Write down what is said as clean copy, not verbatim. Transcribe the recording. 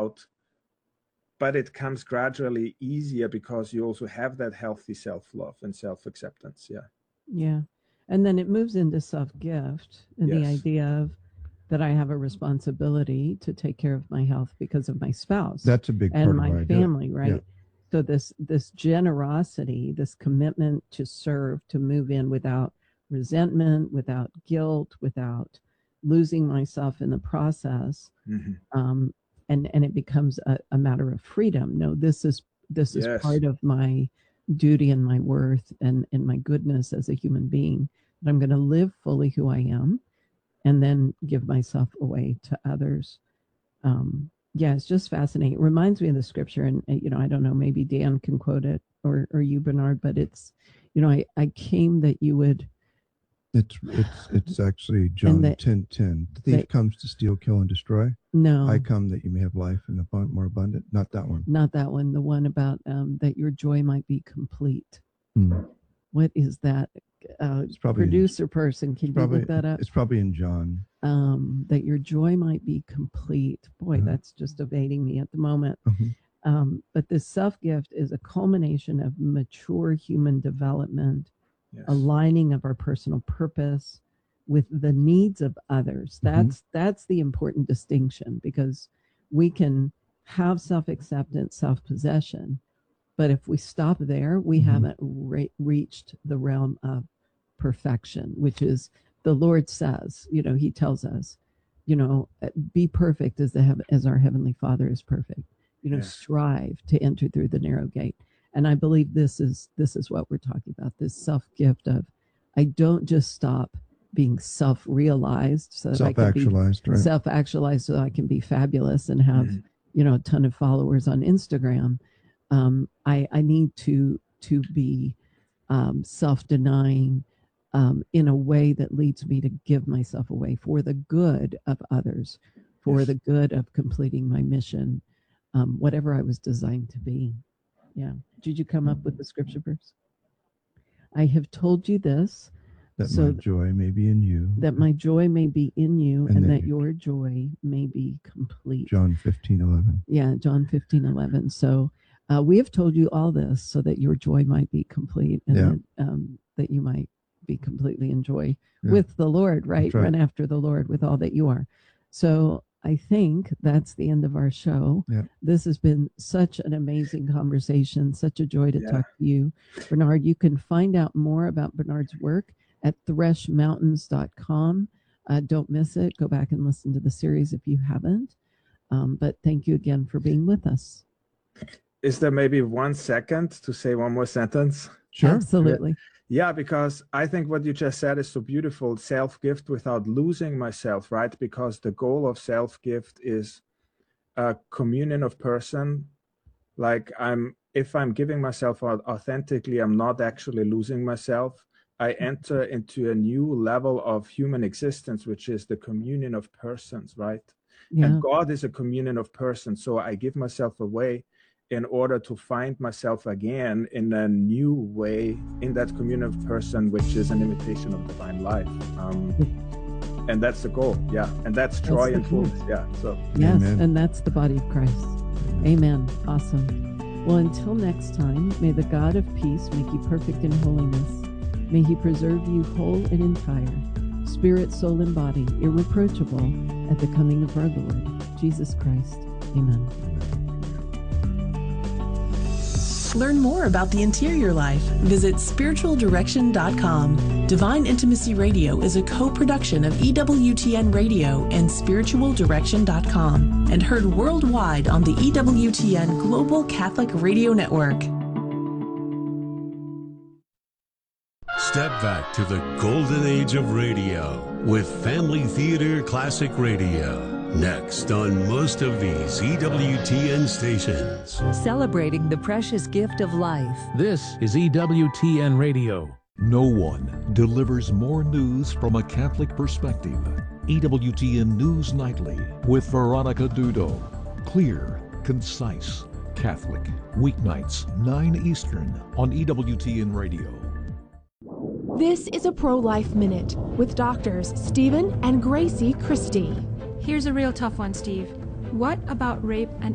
out, but it comes gradually easier because you also have that healthy self-love and self-acceptance. Yeah. And then it moves into self-gift and the idea of that I have a responsibility to take care of my health because of my spouse. That's a big part and of my family, right? Yeah. So this generosity, this commitment to serve, to move in without resentment, without guilt, without losing myself in the process, and it becomes a matter of freedom. No, this is part of my duty and my worth and my goodness as a human being, that I'm going to live fully who I am and then give myself away to others. Yeah, it's just fascinating. It reminds me of the scripture, and I don't know, maybe Dan can quote it, or you, Bernard, but it's, I came that you would. It's actually John 10:10. The thief comes to steal, kill, and destroy. No, I come that you may have life and more abundant. Not that one. Not that one. The one about that your joy might be complete. What is that? It's probably producer person. Can you look that up? It's probably in John. That your joy might be complete. Boy, that's just evading me at the moment. But this self-gift is a culmination of mature human development, aligning of our personal purpose with the needs of others. That's the important distinction, because we can have self-acceptance, self-possession, but if we stop there, we haven't reached the realm of perfection, which is, the Lord says, he tells us, be perfect as our Heavenly Father is perfect. Strive to enter through the narrow gate. And I believe this is what we're talking about, this self-gift of, I don't just stop being self-realized so that I can be self-actualized so that I can be fabulous and have, a ton of followers on Instagram. I need to be self-denying in a way that leads me to give myself away for the good of others, for the good of completing my mission, whatever I was designed to be. Yeah. Did you come up with the scripture verse? I have told you this, that my joy may be in you. That my joy may be in you, and that your joy may be complete. John 15:11. Yeah, John 15:11. So we have told you all this so that your joy might be complete, and that you might be completely in joy with the Lord, right? Run after the Lord with all that you are. So I think that's the end of our show. This has been such an amazing conversation, such a joy to talk to you, Bernard. You can find out more about Bernard's work at threshmountains.com. Don't miss it. Go back and listen to the series if you haven't. But thank you again for being with us. Is there maybe 1 second to say one more sentence? Sure. Absolutely. Yeah, because I think what you just said is so beautiful. Self-gift without losing myself, right? Because the goal of self-gift is a communion of person. Like if I'm giving myself authentically, I'm not actually losing myself. I enter into a new level of human existence, which is the communion of persons, right? Yeah. And God is a communion of persons. So I give myself away in order to find myself again in a new way in that communion of person, which is an imitation of divine life. And that's the goal. Yeah. And that's joy and fullness. Yeah. So yes. Amen. And that's the body of Christ. Amen. Awesome. Well, until next time, may the God of peace make you perfect in holiness. May he preserve you whole and entire, spirit, soul, and body, irreproachable at the coming of our Lord, Jesus Christ. Amen. Learn more about the interior life. Visit spiritualdirection.com. Divine Intimacy Radio is a co-production of EWTN Radio and spiritualdirection.com and heard worldwide on the EWTN Global Catholic Radio Network. Step back to the golden age of radio with Family Theater Classic Radio. Next on most of these EWTN stations. Celebrating the precious gift of life. This is EWTN Radio. No one delivers more news from a Catholic perspective. EWTN News Nightly with Veronica Dudo. Clear, concise, Catholic. Weeknights, 9 Eastern on EWTN Radio. This is a Pro-Life Minute with doctors Stephen and Gracie Christie. Here's a real tough one, Steve. What about rape and